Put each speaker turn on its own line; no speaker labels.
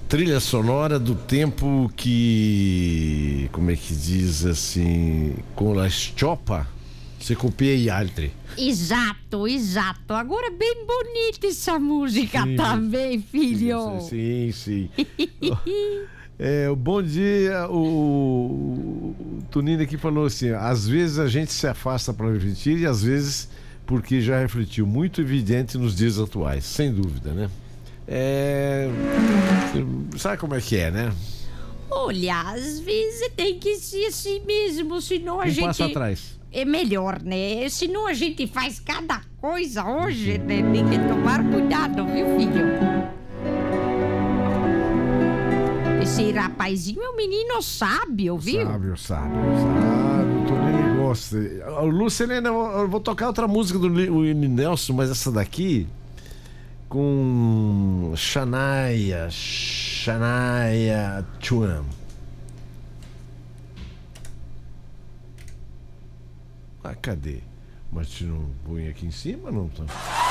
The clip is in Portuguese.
trilha sonora do tempo que, como é que diz assim, com a Stiopa, você copia e altre.
Exato. Agora é bem bonita essa música também, filho.
Sim. Bom dia, o Tonino aqui falou assim: às vezes a gente se afasta para refletir e às vezes porque já refletiu, muito evidente nos dias atuais, sem dúvida, né? Sabe como é que é, né?
Olha, às vezes tem que ser assim mesmo, senão a gente...
passa atrás.
É melhor, né? Senão a gente faz cada coisa hoje, né? Tem que tomar cuidado, viu, filho? Esse rapazinho é um menino sábio, viu?
Sábio. O Tonino gosta. Lucelena, eu vou tocar outra música do Willie Nelson, mas essa daqui com Shania Twain. Cadê? Mas se não põe aqui em cima, não tá.